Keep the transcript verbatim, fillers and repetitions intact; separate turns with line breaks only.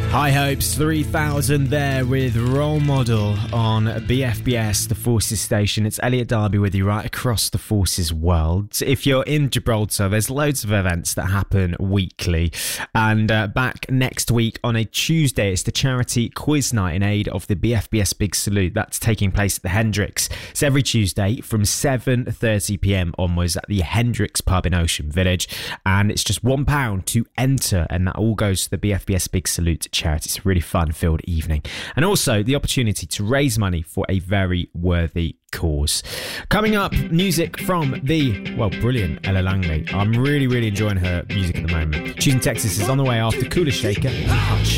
High Hopes three thousand there with Role Model on B F B S, the Forces station. It's Elliot Darby with you right across the Forces world. If you're in Gibraltar, there's loads of events that happen weekly. And uh, back next week on a Tuesday, it's the charity quiz night in aid of the B F B S Big Salute. That's taking place at the Hendricks. It's every Tuesday from seven thirty p m onwards at the Hendricks pub in Ocean Village. And it's just one pound to enter, and that all goes to the B F B S Big Salute charity. It's a really fun-filled evening. And also the opportunity to raise money for a very worthy cause. Coming up, music from the, well, brilliant Ella Langley. I'm really, really enjoying her music at the moment. Choosing Texas is on the way after Cooler Shaker and Hush.